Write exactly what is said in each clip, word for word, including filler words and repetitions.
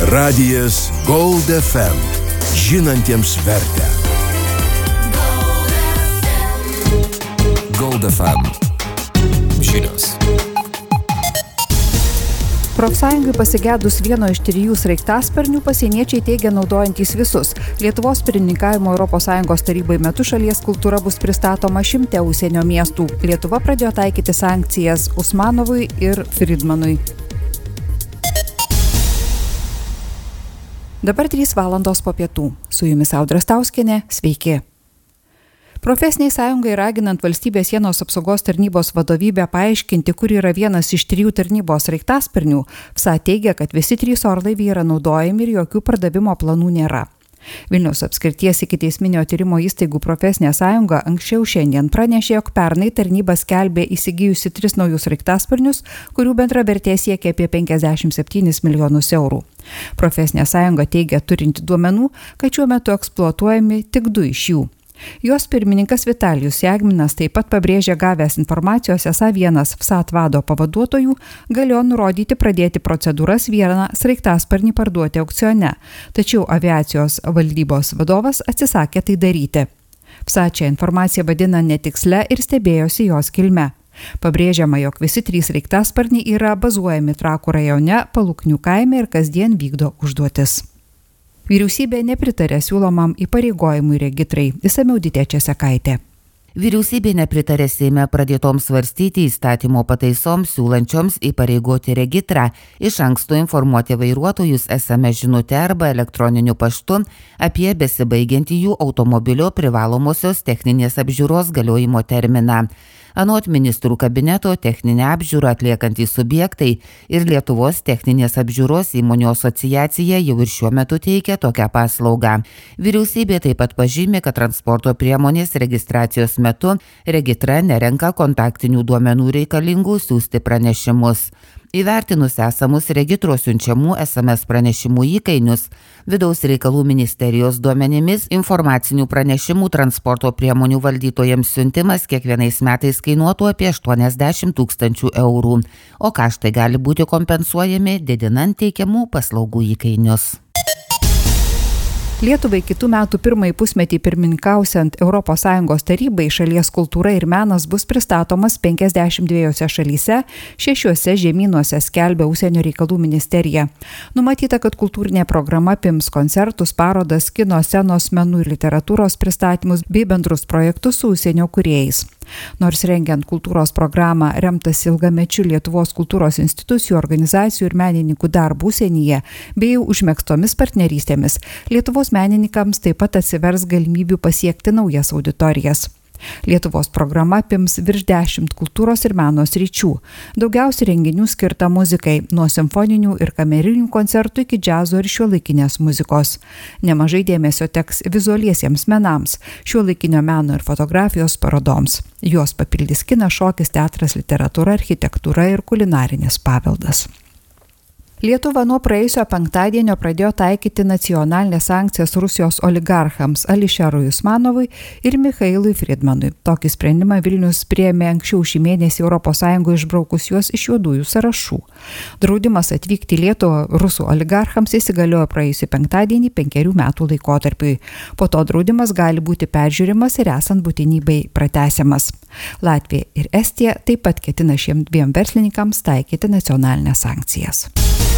Radijas Gold F M. Žinantiems vertę. Gold F M. Žinios. Profsąjungai pasigedus vieno iš trijų sraigtasparnių, pasieniečiai teigia naudojantys visus. Lietuvos pirmininkavimo Europos Sąjungos tarybai metu šalies kultūra bus pristatoma šimte užsienio miestų. Lietuva pradėjo taikyti sankcijas Usmanovui ir Friedmanui. Dabar trys valandos po pietų. Su jumis Audra Stauskienė. Sveiki. Profesiniai sąjungai raginant valstybės sienos apsaugos tarnybos vadovybę paaiškinti, kur yra vienas iš trijų tarnybos sraigtasparnių, F S A teigia, kad visi trys orlaiviai yra naudojami ir jokių pardavimo planų nėra. Vilniaus apskrities ikiteisminio tyrimo įstaigų profesinė sąjunga anksčiau šiandien pranešė, jog pernai tarnyba skelbė įsigijusi tris naujus sraigtasparnius, kurių bendra vertė siekia apie penkiasdešimt septynis milijonus eurų. Profesinė sąjunga teigia turinti duomenų, kad šiuo metu eksploatuojami tik du iš jų. Jos pirmininkas Vitalijus Jagminas taip pat pabrėžė gavęs informacijos, esą vienas F S A vado pavaduotojų galėjo nurodyti pradėti procedūras vieną sraigtasparnį parduoti aukcione, tačiau aviacijos valdybos vadovas atsisakė tai daryti. F S A čia informaciją vadina netikslia ir stebėjosi jos kilme. Pabrėžiama, jog visi trys sraigtasparniai yra bazuojami Trakų rajone, Paluknių kaime ir kasdien vykdo užduotis. Vyriausybė nepritarė siūlomam įpareigojimui regitrai. Išsamiau Ditė Česekaitė. Vyriausybė nepritarė Seime pradėtoms svarstyti įstatymo pataisoms siūlančioms įpareigoti regitrą, iš anksto informuoti vairuotojus es em es žinute arba elektroniniu paštu apie besibaigiantį jų automobilio privalomosios techninės apžiūros galiojimo terminą. Anot ministrų kabineto techninę apžiūrą atliekantys subjektai ir Lietuvos techninės apžiūros įmonių asociacija jau ir šiuo metu teikia tokią paslaugą. Vyriausybė taip pat pažymi, kad transporto priemonės registracijos metu regitra nerenka kontaktinių duomenų reikalingų siųsti pranešimus. Įvertinus esamus regitros siunčiamų es em es pranešimų įkainius, Vidaus reikalų ministerijos duomenimis informacinių pranešimų transporto priemonių valdytojams siuntimas kiekvienais metais kainuotų apie aštuoniasdešimt tūkstančių eurų, o kaštai gali būti kompensuojami didinant teikiamų paslaugų įkainius. Lietuvai kitų metų pirmąjį pusmetį pirmininkausiant Europos Sąjungos tarybai šalies kultūra ir menas bus pristatomas penkiasdešimt dviejose šalyse, šešiuose žemynuose, skelbia Užsienio reikalų ministerija. Numatyta, kad kultūrinė programa apims koncertus, parodas, kino scenos, menų ir literatūros pristatymus bei bendrus projektus su užsienio kūrėjais. Nors rengiant kultūros programą remtas ilgamečių Lietuvos kultūros institucijų, organizacijų ir menininkų darbų užsienyje bei užmegztomis partnerystėmis, Lietuvos menininkams taip pat atsivers galimybių pasiekti naujas auditorijas. Lietuvos programa apims virš dešimt kultūros ir meno sričių. Daugiausiai renginių skirta muzikai, nuo simfoninių ir kamerinių koncertų iki džiazo ir šiuolaikinės muzikos. Nemažai dėmesio teks vizualiesiems menams, šiuolaikinio meno ir fotografijos parodoms. Juos papildys kinas, šokis, teatras, literatūra, architektūra ir kulinarinis paveldas. Lietuva nuo praėjusio penktadienio pradėjo taikyti nacionalinės sankcijas Rusijos oligarchams Ališerui Usmanovui ir Michailui Friedmanui. Tokį sprendimą Vilnius priėmė anksčiau šį mėnesį Europos Sąjungoje išbraukus juos iš juodųjų sąrašų. Draudimas atvykti į Lietuvą rusų oligarchams įsigaliojo praėjusį penktadienį penkerių metų laikotarpiui. Po to draudimas gali būti peržiūrimas ir esant būtinybei pratęsiamas. Latvija ir Estija taip pat ketina šiem dviem verslininkams taikyti nacionalinės sankcijas.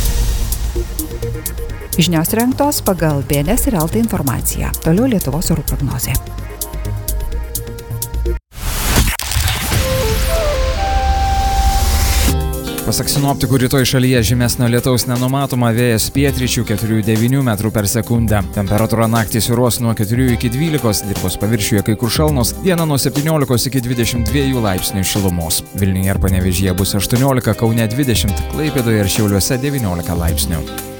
Žinios rengtos pagal B N S ir Elta informaciją. Toliau Lietuvos orų prognozė. Pasak sinoptikų, rytoj šalyje žymesnio lietaus nenumatoma, vėjas pietryčių keturių devynių metrų per sekundę. Temperatūra naktį svyruos nuo keturių iki dvylikos, dirvos paviršiuje kai kur šalnos, dieną nuo septyniolikos iki dvidešimt dviejų laipsnių šilumos. Vilniuje ir Panevėžyje bus aštuoniolika, Kaune dvidešimt, Klaipėdoje ir Šiauliuose devyniolika laipsnių.